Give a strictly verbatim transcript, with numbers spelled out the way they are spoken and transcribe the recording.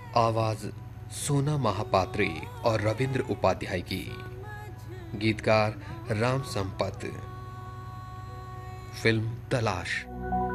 आवाज सोना महापात्रे और रविंद्र उपाध्याय की। गीतकार राम संपत। फिल्म तलाश।